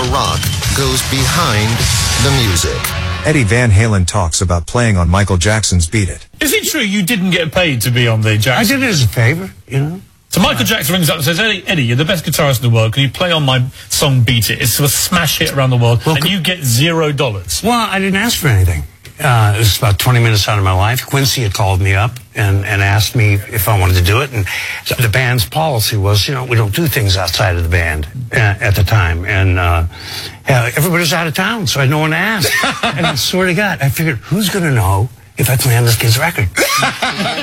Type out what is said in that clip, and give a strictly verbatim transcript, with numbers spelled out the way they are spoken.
rock goes behind the music. Eddie Van Halen talks about playing on Michael Jackson's Beat It. Is it true you didn't get paid to be on the Jackson? I did it as a favor, you know. So Michael Jackson rings up and says, Eddie, Eddie, you're the best guitarist in the world. Can you play on my song Beat It? It's a smash hit around the world, well, and you get zero dollars. Well, I didn't ask for anything. Uh, it was about twenty minutes out of my life. Quincy had called me up and, and asked me if I wanted to do it. And so the band's policy was, you know, we don't do things outside of the band uh, at the time. And uh, uh, everybody was out of town, so I had no one to ask. And I swear to God, I figured, who's going to know if I play on this kid's record?